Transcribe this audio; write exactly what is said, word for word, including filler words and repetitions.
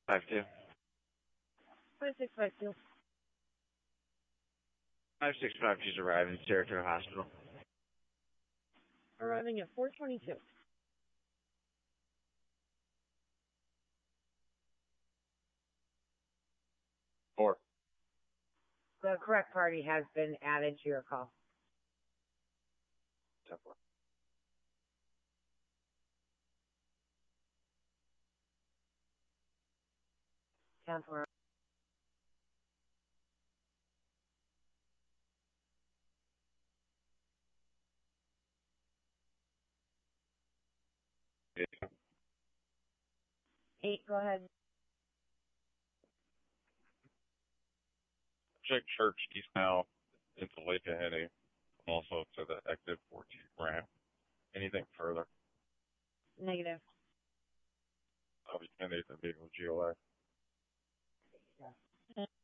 Five two. Five six five two. Five six five two's arriving at Saratoga Hospital. Arriving at four twenty two. Four. The correct party has been added to your call. Ten four. Ten four. Eight, go ahead. Check Church eastbound into Lake Ahene, also to the exit fourteen ramp. Anything further? Negative. I'll be ten eight and vehicle G O A. Yeah.